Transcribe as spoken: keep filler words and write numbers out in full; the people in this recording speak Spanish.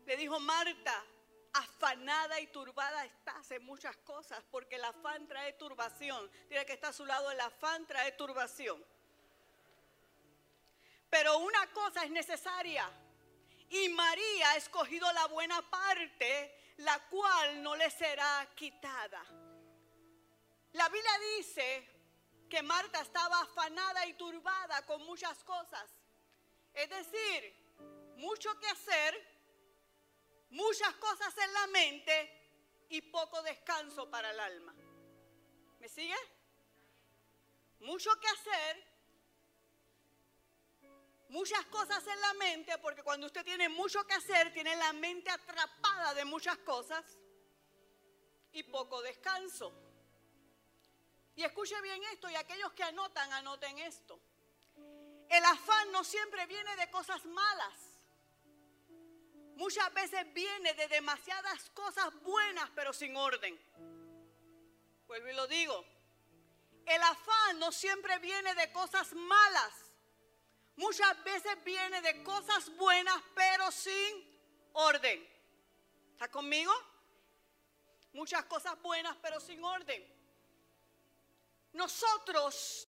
Le dijo: Marta, afanada y turbada estás en muchas cosas, porque el afán trae turbación. Dile que está a su lado: el afán trae turbación. Pero una cosa es necesaria, y María ha escogido la buena parte, la cual no le será quitada. La Biblia dice que Marta estaba afanada y turbada con muchas cosas. Es decir, mucho que hacer, muchas cosas en la mente y poco descanso para el alma. ¿Me sigue? Mucho que hacer, muchas cosas en la mente, porque cuando usted tiene mucho que hacer, tiene la mente atrapada de muchas cosas y poco descanso. Y escuche bien esto, y aquellos que anotan, anoten esto. El afán no siempre viene de cosas malas. Muchas veces viene de demasiadas cosas buenas, pero sin orden. Vuelvo y lo digo. El afán no siempre viene de cosas malas. Muchas veces viene de cosas buenas, pero sin orden. ¿Está conmigo? Muchas cosas buenas, pero sin orden. Nosotros